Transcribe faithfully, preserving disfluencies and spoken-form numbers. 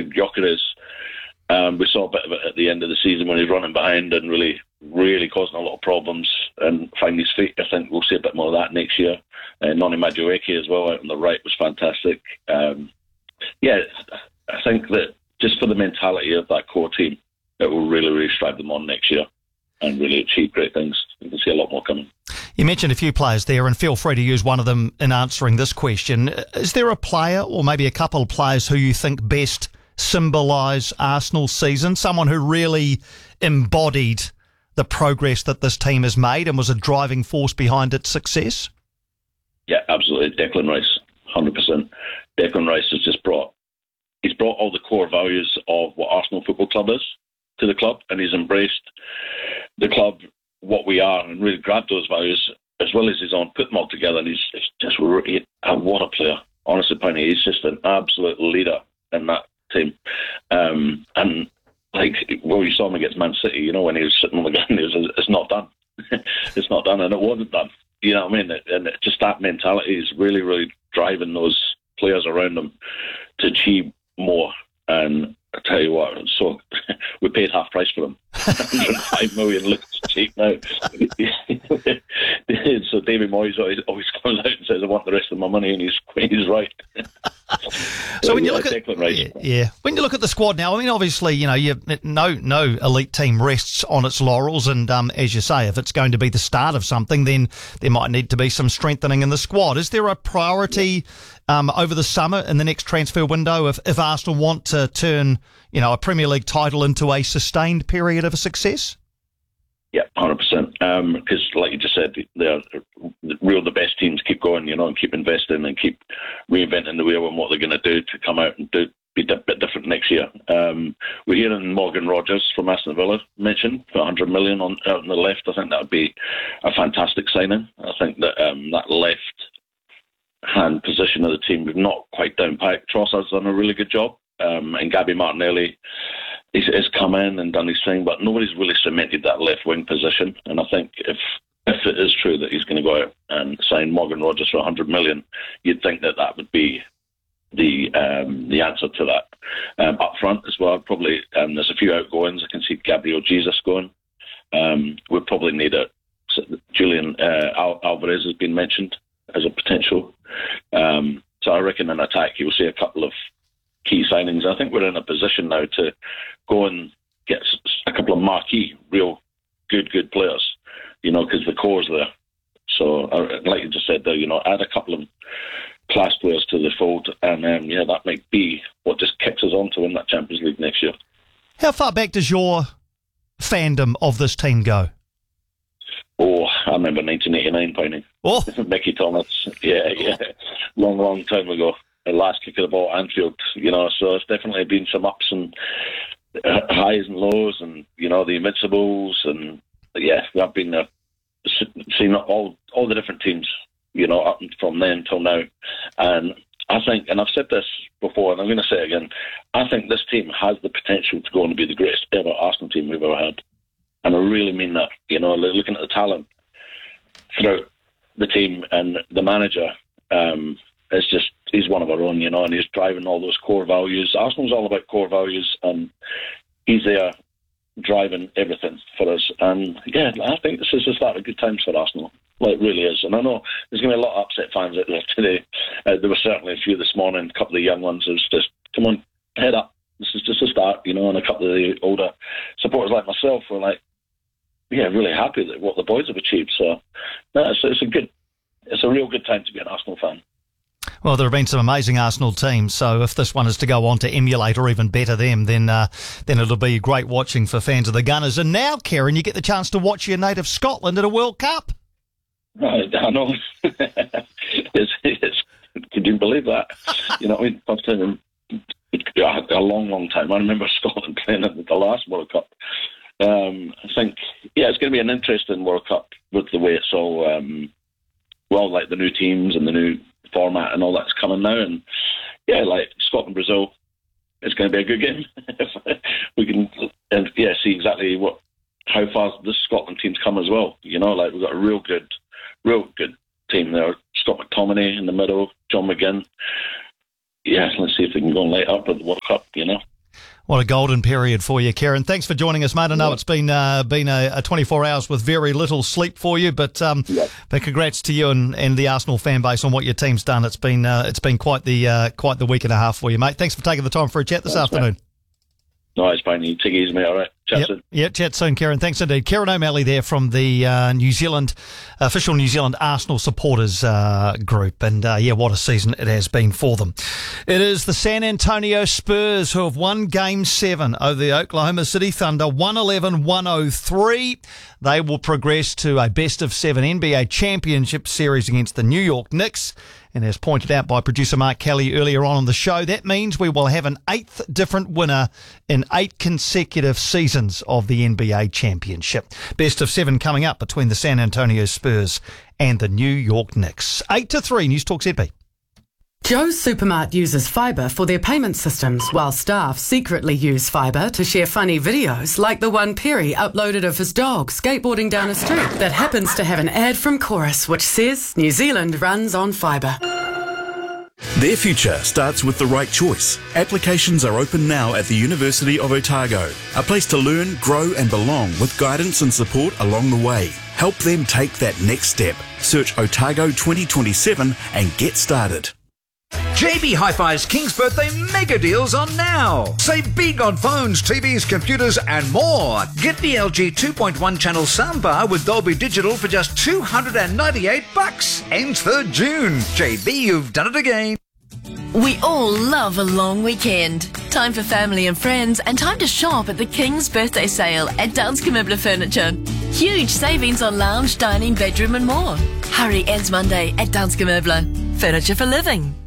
Gyökeres. Um, we saw a bit of it at the end of the season when he was running behind and really, really causing a lot of problems and finding his feet. I think we'll see a bit more of that next year. Uh, Noni Madueke as well out on the right was fantastic. Um, yeah, I think that just for the mentality of that core team, it will really, really strive them on next year and really achieve great things. You can see a lot more coming. You mentioned a few players there, and feel free to use one of them in answering this question. Is there a player, or maybe a couple of players, who you think best symbolise Arsenal's season? Someone who really embodied the progress that this team has made and was a driving force behind its success? Yeah, absolutely. Declan Rice, one hundred percent. Declan Rice has just brought, he's brought all the core values of what Arsenal Football Club is to the club, and he's embraced the club, what we are, and really grabbed those values as well as his own, put them all together. And he's, he's just, he, what a player. Honestly, Penny, he's just an absolute leader in that team. Um, and like, well, you saw him against Man City, you know, when he was sitting on the ground, it was, it's not done. It's not done, and it wasn't done. You know what I mean? And it, just that mentality is really, really driving those players around him to achieve more. And I tell you what, so we paid half price for him. one hundred five million looks cheap now. So David Moyes always, always comes out and says, I want the rest of my money, and he's, he's right. So, so when you yeah, look at right. yeah, yeah, when you look at the squad now, I mean, obviously, you know, you no no elite team rests on its laurels, and um, as you say, if it's going to be the start of something, then there might need to be some strengthening in the squad. Is there a priority um, over the summer in the next transfer window if, if Arsenal want to turn, you know, a Premier League title into a sustained period of success? Yeah, one hundred percent. Because, um, like you just said, they're real the best teams keep going, you know, and keep investing and keep reinventing the wheel and what they're going to do to come out and do be a bit different next year. Um, we're hearing Morgan Rogers from Aston Villa mentioned for one hundred million on out on the left. I think that would be a fantastic signing. I think that um, that left hand position of the team, we've not quite down pat. Trossard's done a really good job, um, and Gabby Martinelli He's, he's come in and done his thing, but nobody's really cemented that left wing position. And I think if if it is true that he's going to go out and sign Morgan Rogers for one hundred million, you'd think that that would be the um, the answer to that. Um, up front as well, probably um, there's a few outgoings. I can see Gabriel Jesus going. Um, we probably need a Julian uh, Al- Alvarez has been mentioned as a potential. Um, so I reckon in attack you'll see a couple of key signings. I think we're in a position now to go and get a couple of marquee, real good, good players, you know, because the core's there. So, like you just said there, you know, add a couple of class players to the fold, and um, yeah, that might be what just kicks us on to win that Champions League next year. How far back does your fandom of this team go? Oh, I remember nineteen eighty-nine, Piney. Oh. Mickey Thomas. Yeah, yeah. Long, long time ago. The last kick of the ball at Anfield, you know, so it's definitely been some ups and highs and lows, and, you know, the Invincibles, and yeah, I've been uh, seeing all all the different teams, you know, up from then till now. And I think, and I've said this before, and I'm going to say it again, I think this team has the potential to go on to be the greatest ever Arsenal team we've ever had. And I really mean that, you know, looking at the talent throughout the team, and the manager, um, it's just, he's one of our own, you know, and he's driving all those core values. Arsenal's all about core values, and he's there driving everything for us. And yeah, I think this is just a good times for Arsenal. Well, it really is. And I know there's going to be a lot of upset fans out there today. Uh, there were certainly a few this morning, a couple of young ones. It was just, come on, head up. This is just a start, you know, and a couple of the older supporters like myself were like, yeah, really happy that what the boys have achieved. So, no, it's, it's a good, it's a real good time to be an Arsenal fan. Well, there have been some amazing Arsenal teams, so if this one is to go on to emulate or even better them, then uh, then it'll be great watching for fans of the Gunners. And now, Kieran, you get the chance to watch your native Scotland at a World Cup. I, I know. it's, it's, could you believe that? You know, I mean, I've been a long, long time. I remember Scotland playing at the last World Cup. Um, I think, yeah, it's going to be an interesting World Cup with the way it's all, um, well, like the new teams and the new format and all that's coming now. And yeah, like Scotland, Brazil, it's going to be a good game. We can, and yeah, see exactly what, how far the Scotland team's come as well. You know, like we've got a real good, real good team there. Scott McTominay in the middle, John McGinn. Yeah, let's see if they can go and light up at the World Cup, you know. What a golden period for you, Kieran. Thanks for joining us, mate. I know yeah. it's been uh, been a, a twenty-four hours with very little sleep for you, but um, yeah. but congrats to you and, and the Arsenal fan base on what your team's done. It's been uh, it's been quite the uh, quite the week and a half for you, mate. Thanks for taking the time for a chat this Thanks, afternoon. Mate. No, it's fine. You take it easy, mate. All right. Chat yep. soon. Yeah, chat soon, Kieran. Thanks indeed. Kieran O'Malley there from the uh, New Zealand, official New Zealand Arsenal supporters uh, group. And uh, yeah, what a season it has been for them. It is the San Antonio Spurs who have won Game seven over the Oklahoma City Thunder, one eleven one oh three. They will progress to a best of seven N B A championship series against the New York Knicks. And as pointed out by producer Mark Kelly earlier on in the show, that means we will have an eighth different winner in eight consecutive seasons of the N B A championship. Best of seven coming up between the San Antonio Spurs and the New York Knicks. Eight to three, News Talk Z B. Joe's Supermart uses fibre for their payment systems, while staff secretly use fibre to share funny videos like the one Perry uploaded of his dog skateboarding down a street that happens to have an ad from Chorus which says New Zealand runs on fibre. Their future starts with the right choice. Applications are open now at the University of Otago, a place to learn, grow and belong with guidance and support along the way. Help them take that next step. Search Otago twenty twenty-seven and get started. J B Hi-Fi's King's Birthday mega deals on now. Save big on phones, T Vs, computers and more. Get the L G two point one channel soundbar with Dolby Digital for just two hundred ninety-eight bucks. Ends third June. J B, you've done it again. We all love a long weekend. Time for family and friends and time to shop at the King's Birthday Sale at Danske Møbler Furniture. Huge savings on lounge, dining, bedroom and more. Hurry, ends Monday at Danske Møbler. Furniture for living.